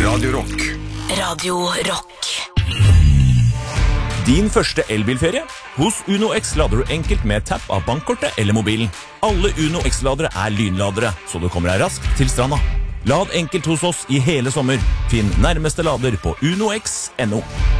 Radio Rock. Radio Rock. Din første elbilferie? Hos Uno X lader du enkelt med tapp av bankkortet eller mobilen. Alle Uno X-ladere er lynladere, så du kommer deg raskt til stranda. Lad enkelt hos oss i hele sommer. Finn nærmeste lader på unox.no.